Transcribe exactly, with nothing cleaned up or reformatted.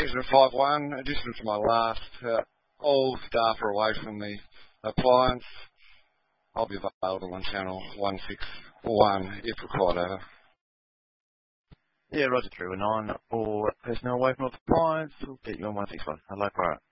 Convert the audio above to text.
Exit five one, additional to my last, uh, all staff are away from the appliance. I'll be available on channel one six one if required, over. Yeah, Roger, three one nine, or personnel away from the appliance, we'll get you on one six one. Hello, Pirate.